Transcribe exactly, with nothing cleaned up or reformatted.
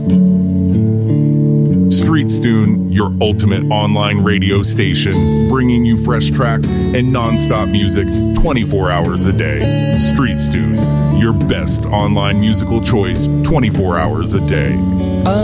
StreetsTune, your ultimate online radio station, bringing you fresh tracks and non-stop music twenty-four hours a day. StreetsTune, your best online musical choice twenty-four hours a day.